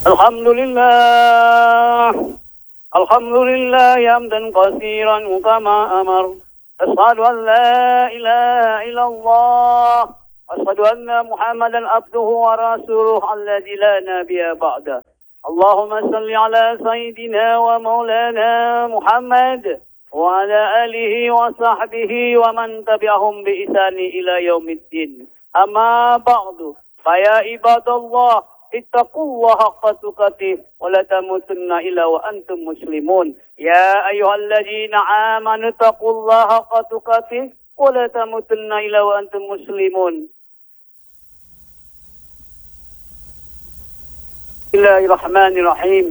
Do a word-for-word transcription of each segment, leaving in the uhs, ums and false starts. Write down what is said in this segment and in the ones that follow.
الحمد لله الحمد لله حمدا كثيرا كما أمر. أشهد أن لا إله إلا الله أشهد أن محمدا عبده ورسوله الذي لا نبي بعده. اللهم صل على سيدنا ومولانا محمد وعلى آله وصحبه ومن تبعهم بإحسان إلى يوم الدين. أما بعد فيا عباد الله اتقوا الله حق تقاته ولا تموتن إلا وأنتم مسلمون. يا أيها الذين آمنوا اتقوا الله حق تقاته ولا تموتن إلا وأنتم مسلمون. بسم الله الرحمن الرحيم.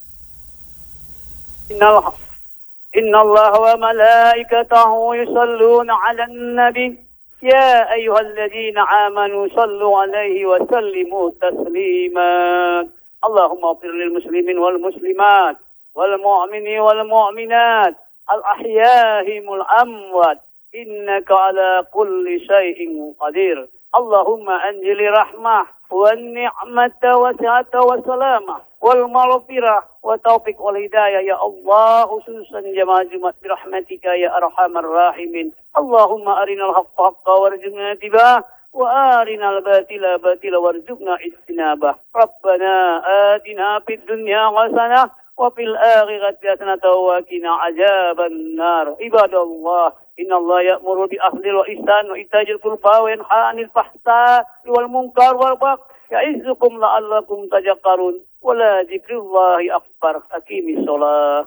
إن إن الله وملائكته يصلون على النبي يا أيها الذين آمنوا صلوا عليه وسلموا تسليما. اللهم اغفر للمسلمين والمسلمات والمؤمنين والمؤمنات الأحياء والأموات إنك على كل شيء قدير. اللهم أنزل رحمة والنعمة والسعة والسلامة والمغفرة والتوفيق والهداية يا الله خصوصا جماعة جماعة برحمتك يا أرحم الراحمين. اللهم أرنا الحق حقا وارزقنا اتباعه وأرنا الباطل باطلا وارزقنا اجتنابه. ربنا آتنا في الدنيا حسنة وفي الآخرة حسنة وقنا عذاب النار. عباد الله إن الله يأمر بالعدل والإحسان وإيتاء ذي القربى وينهى عن الفحشاء والمنكر والبغي يعظكم لعلكم تذكرون. ولا ذكر الله أكبر. أقيم الصلاة.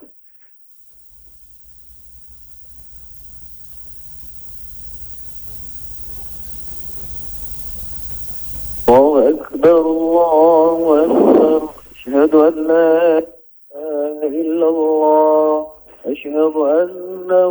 الله أكبر الله أكبر. أشهد أن لا إله إلا الله. أشهد أن